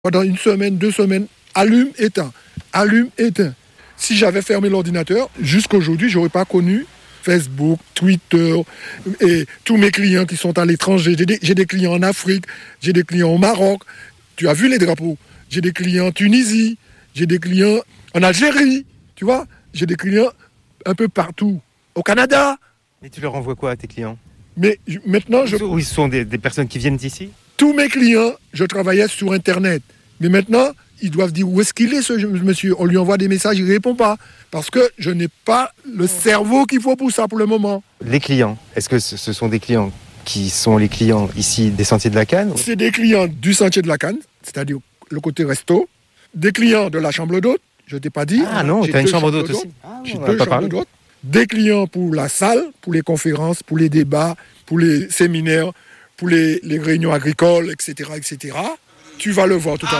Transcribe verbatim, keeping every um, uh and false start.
Pendant une semaine, deux semaines, allume, éteint, allume, éteint. Si j'avais fermé l'ordinateur, jusqu'aujourd'hui, je n'aurais pas connu Facebook, Twitter et tous mes clients qui sont à l'étranger. J'ai des, j'ai des clients en Afrique, j'ai des clients au Maroc. Tu as vu les drapeaux. J'ai des clients en Tunisie, j'ai des clients en Algérie, tu vois. J'ai des clients un peu partout. Au Canada. Et tu leur envoies quoi à tes clients? Mais maintenant, je... Oui, ce sont des, des personnes qui viennent d'ici? Tous mes clients, je travaillais sur Internet. Mais maintenant, ils doivent dire où est-ce qu'il est ce monsieur. On lui envoie des messages, il ne répond pas. Parce que je n'ai pas le cerveau qu'il faut pour ça pour le moment. Les clients, est-ce que ce sont des clients qui sont les clients ici des Sentiers de la Canne? C'est des clients du Sentier de la Canne, c'est-à-dire le côté resto. Des clients de la chambre d'hôte, je ne t'ai pas dit. Ah non, tu as une chambre d'hôte aussi. Ah, J'ai deux pas chambres d'hôte. Des clients pour la salle, pour les conférences, pour les débats, pour les séminaires, pour les, les réunions agricoles, et cetera, et cetera. Tu vas le voir tout à l'heure.